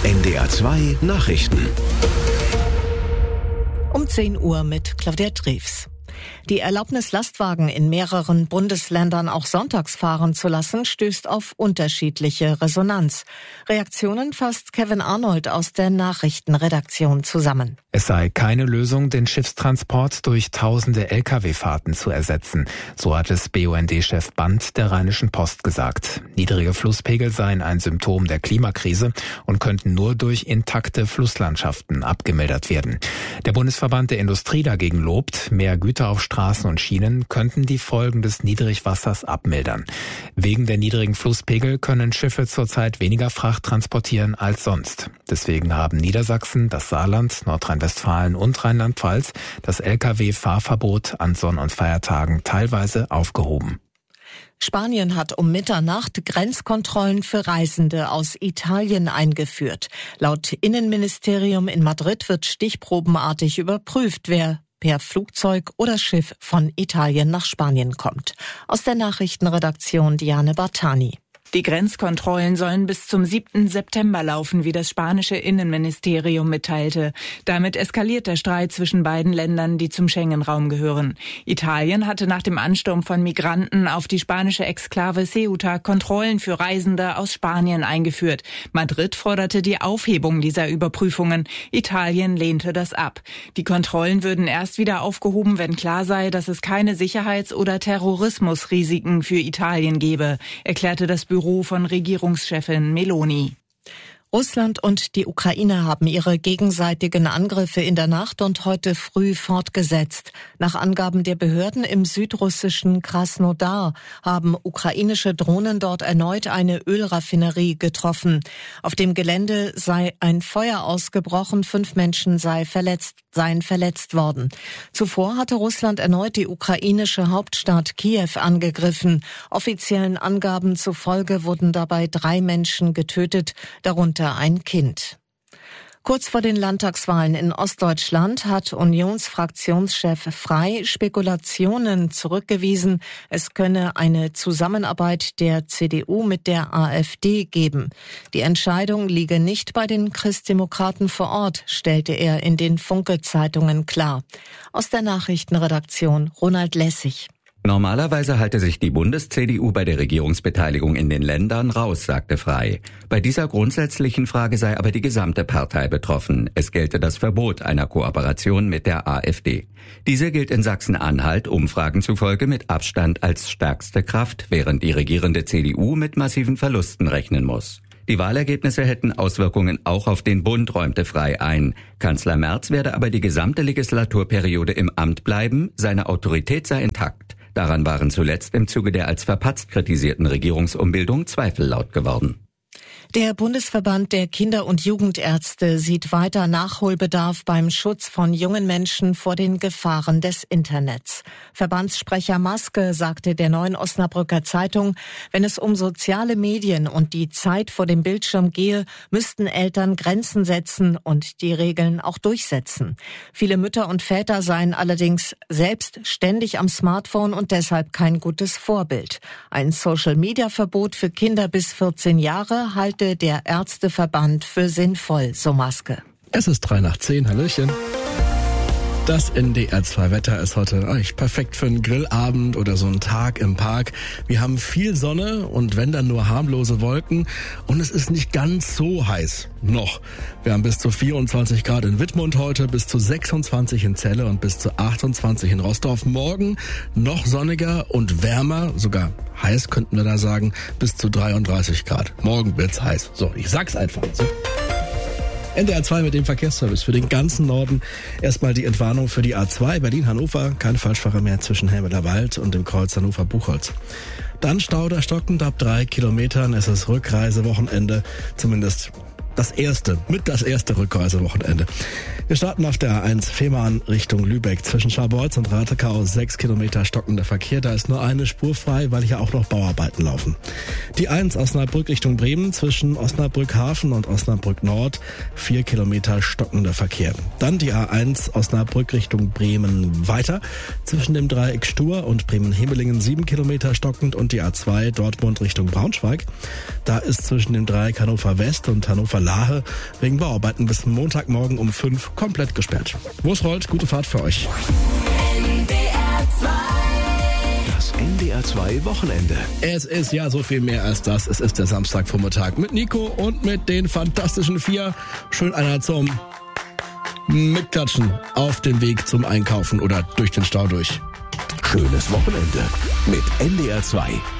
NDR 2 Nachrichten. Um 10 Uhr mit Claudia Drews. Die Erlaubnis, Lastwagen in mehreren Bundesländern auch sonntags fahren zu lassen, stößt auf unterschiedliche Resonanz. Reaktionen fasst Kevin Arnold aus der Nachrichtenredaktion zusammen. Es sei keine Lösung, den Schiffstransport durch tausende Lkw-Fahrten zu ersetzen. So hat es BUND-Chef Band der Rheinischen Post gesagt. Niedrige Flusspegel seien ein Symptom der Klimakrise und könnten nur durch intakte Flusslandschaften abgemildert werden. Der Bundesverband der Industrie dagegen lobt, mehr Güter auf Straßen und Schienen könnten die Folgen des Niedrigwassers abmildern. Wegen der niedrigen Flusspegel können Schiffe zurzeit weniger Fracht transportieren als sonst. Deswegen haben Niedersachsen, das Saarland, Nordrhein-Westfalen und Rheinland-Pfalz das Lkw-Fahrverbot an Sonn- und Feiertagen teilweise aufgehoben. Spanien hat um Mitternacht Grenzkontrollen für Reisende aus Italien eingeführt. Laut Innenministerium in Madrid wird stichprobenartig überprüft, wer per Flugzeug oder Schiff von Italien nach Spanien kommt. Aus der Nachrichtenredaktion Diane Bartani. Die Grenzkontrollen sollen bis zum 7. September laufen, wie das spanische Innenministerium mitteilte. Damit eskaliert der Streit zwischen beiden Ländern, die zum Schengen-Raum gehören. Italien hatte nach dem Ansturm von Migranten auf die spanische Exklave Ceuta Kontrollen für Reisende aus Spanien eingeführt. Madrid forderte die Aufhebung dieser Überprüfungen. Italien lehnte das ab. Die Kontrollen würden erst wieder aufgehoben, wenn klar sei, dass es keine Sicherheits- oder Terrorismusrisiken für Italien gebe, erklärte das Büro von Regierungschefin Meloni. Russland und die Ukraine haben ihre gegenseitigen Angriffe in der Nacht und heute früh fortgesetzt. Nach Angaben der Behörden im südrussischen Krasnodar haben ukrainische Drohnen dort erneut eine Ölraffinerie getroffen. Auf dem Gelände sei ein Feuer ausgebrochen, 5 Menschen seien verletzt worden. Zuvor hatte Russland erneut die ukrainische Hauptstadt Kiew angegriffen. Offiziellen Angaben zufolge wurden dabei 3 Menschen getötet, darunter ein Kind. Kurz vor den Landtagswahlen in Ostdeutschland hat Unionsfraktionschef Frey Spekulationen zurückgewiesen, es könne eine Zusammenarbeit der CDU mit der AfD geben. Die Entscheidung liege nicht bei den Christdemokraten vor Ort, stellte er in den Funke-Zeitungen klar. Aus der Nachrichtenredaktion Ronald Lessig. Normalerweise halte sich die Bundes-CDU bei der Regierungsbeteiligung in den Ländern raus, sagte Frey. Bei dieser grundsätzlichen Frage sei aber die gesamte Partei betroffen. Es gelte das Verbot einer Kooperation mit der AfD. Diese gilt in Sachsen-Anhalt Umfragen zufolge mit Abstand als stärkste Kraft, während die regierende CDU mit massiven Verlusten rechnen muss. Die Wahlergebnisse hätten Auswirkungen auch auf den Bund, räumte Frey ein. Kanzler Merz werde aber die gesamte Legislaturperiode im Amt bleiben, seine Autorität sei intakt. Daran waren zuletzt im Zuge der als verpatzt kritisierten Regierungsumbildung Zweifel laut geworden. Der Bundesverband der Kinder- und Jugendärzte sieht weiter Nachholbedarf beim Schutz von jungen Menschen vor den Gefahren des Internets. Verbandssprecher Maske sagte der Neuen Osnabrücker Zeitung, wenn es um soziale Medien und die Zeit vor dem Bildschirm gehe, müssten Eltern Grenzen setzen und die Regeln auch durchsetzen. Viele Mütter und Väter seien allerdings selbst ständig am Smartphone und deshalb kein gutes Vorbild. Ein Social-Media-Verbot für Kinder bis 14 Jahre halte der Ärzteverband für sinnvoll, so Maske. Es ist 9:03, Hallöchen. Das NDR 2 Wetter ist heute echt perfekt für einen Grillabend oder so einen Tag im Park. Wir haben viel Sonne und wenn dann nur harmlose Wolken und es ist nicht ganz so heiß. Noch. Wir haben bis zu 24 Grad in Wittmund heute, bis zu 26 in Celle und bis zu 28 in Rostorf. Morgen noch sonniger und wärmer, sogar heiß könnten wir da sagen, bis zu 33 Grad. Morgen wird's heiß. So, ich sag's einfach so. NDR 2 mit dem Verkehrsservice für den ganzen Norden. Erstmal die Entwarnung für die A2 Berlin-Hannover. Kein Falschfahrer mehr zwischen Helmeler Wald und dem Kreuz Hannover-Buchholz. Dann Stauder stockend ab 3 Kilometern. Es ist Rückreisewochenende, zumindest das erste Rückreisewochenende. Wir starten auf der A1 Fehmarn Richtung Lübeck. Zwischen Scharbeutz und Ratekau 6 Kilometer stockender Verkehr. Da ist nur eine Spur frei, weil hier auch noch Bauarbeiten laufen. Die 1 Osnabrück Richtung Bremen zwischen Osnabrück Hafen und Osnabrück Nord 4 Kilometer stockender Verkehr. Dann die A1 Osnabrück Richtung Bremen weiter. Zwischen dem Dreieck Stur und Bremen-Hemelingen 7 Kilometer stockend und die A2 Dortmund Richtung Braunschweig. Da ist zwischen dem Dreieck Hannover West und Hannover Lahe wegen Bauarbeiten bis Montagmorgen um 5 komplett gesperrt. Wo es rollt, gute Fahrt für euch. Das NDR 2 Wochenende. Es ist ja so viel mehr als das. Es ist der Samstagvormittag mit Nico und mit den Fantastischen 4. Schön einer zum Mitklatschen auf dem Weg zum Einkaufen oder durch den Stau durch. Schönes Wochenende mit NDR 2.